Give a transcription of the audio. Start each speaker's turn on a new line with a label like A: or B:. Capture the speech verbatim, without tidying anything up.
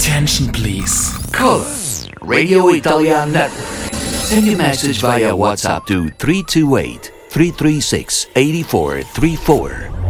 A: Attention please.
B: Call us, Radio Italia Network. Send your message via WhatsApp to three two eight, three three six, eight four three four.